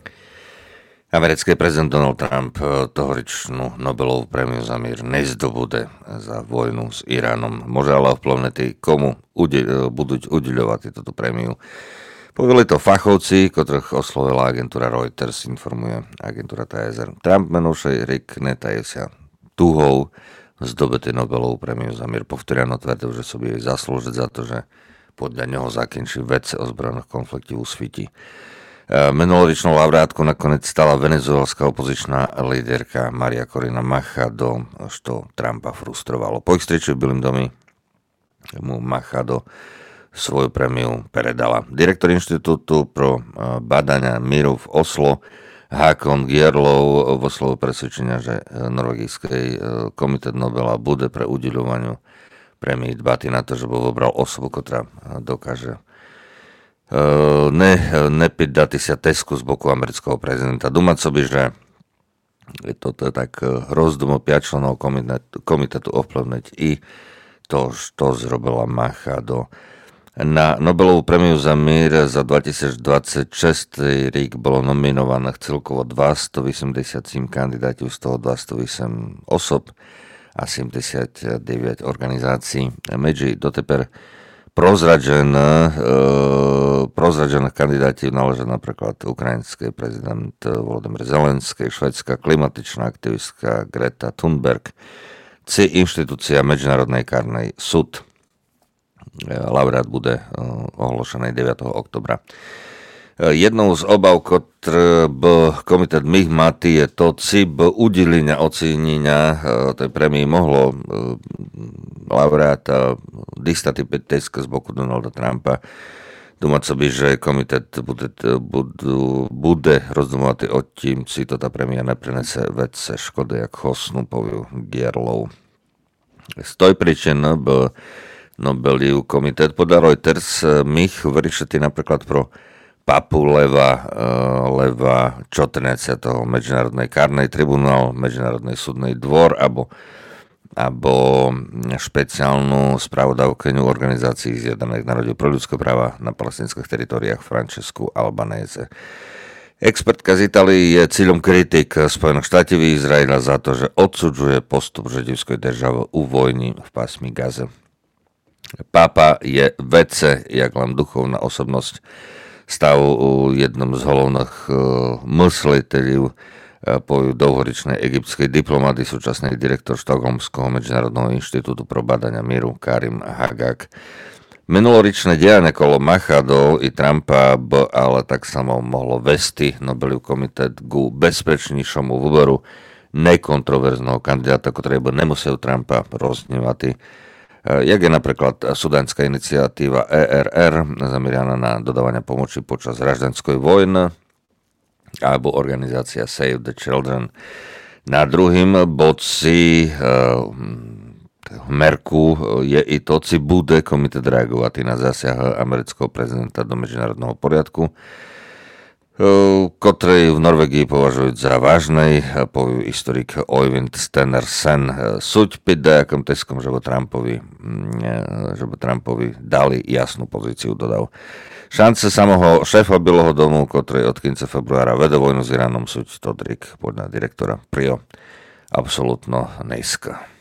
Americký prezident Donald Trump tohoričnú Nobelovú prémiu za mier nezdobude za vojnu s Iránom. Môže ale ovplyvniť, komu budú udeľovať túto prémiu. Povedali to fachovci, ktorých oslovila agentúra Reuters, informuje agentúra TSR. Trump menúšej Rick netaje sa tuhou zdobete Nobelovú prémiu za mier. Povtoriano tvrdil, že sobie jej zaslúžiť za to, že podľa neho zakončí vece ozbrojených konfliktov v sviti. Minuloročnou laureátkou nakoniec stala venezuelská opozičná líderka Maria Corina Machado, što Trumpa frustrovalo. Po ich striči v Bielom domi mu Machado svoju prémiu predala. Direktor Inštitútu pro badania míru v Oslo Håkon Gjerlov vo slovu presvedčenia, že norvegijský komitet Nobela bude pre udeľovaniu prémii dbať na to, že by vybral osobu, ktorá dokáže nepýtati sa tesku z boku amerického prezidenta. Dumať by, že toto je tak rozdumo 5 členov komitetu ovplyvniť i to, čo zrobila Machado. Na Nobelovú prémiu za mír za 2026 rok bolo nominovaných celkovo 287 kandidátov, z toho 208 osob a 79 organizácií. Medzi doteper prozradených kandidátov náleží napríklad ukrajinský prezident Volodymyr Zelenský, švédska klimatičná aktivistka Greta Thunberg, inštitúcia Medzinárodnej kárnej súd. Laureát bude ohlošený 9. oktobra. Jednou z obav, ktoré komitet Mihmaty je to, či by udelenia ocenenia tej prémii mohlo laureáta dostať peteska z boku Donalda Trumpa. Думать собі, že komitet bude rozdumovať o tým, či to tá prémia neprinese väčšie škody, jak hosnú povie Gjerlov. Z tej príčiny by Nobelov komitet podľa Reuters mých vyriešiti napríklad pro papu Leva 14. Medzinárodnej kárnej tribunál, Medzinárodnej súdnej dvor alebo špeciálnu spravodajkyňu organizácií Zjednotených národov pre ľudské práva na palestinských teritoriách Francesku Albanese. Expertka z Itálie je cieľom kritik Spojených štátov Izraela za to, že odsudzuje postup židovskej državy u vojny v pásmi Gaze. Pápa je vece, jak len duchovná osobnosť, stav jednom z hlavných mysliteľov po dlhoročnej egyptskej diplomaty, súčasný direktor Štokholmského medzinárodného inštitútu pro badania míru Karim Hagak. Minuloročné dianie kolo Machado i Trumpa by ale tak samo mohlo vesti Nobelov komitet ku bezpečnejšomu výberu nekontroverzného kandidáta, ktorý by nemusel Trumpa roznevať. Jak je napríklad sudánska iniciatíva ERR zameraná na dodávanie pomoci počas graždanskej vojny alebo organizácia Save the Children. Na druhým bodci merku je i to, či bude komitet reagovať na zásah amerického prezidenta do medzinárodného poriadku, ktorý v Norvegii považujú za vážnej, povie historik Øyvind Stenersen. Súď pred dajakom teskom, že by Trumpovi dali jasnú pozíciu, dodal. Šance samého šéfa Bieleho domu, ktorý od konca februára vede vojnu s Iránom, súď Todrik podľa direktora Prio absolútno nízka.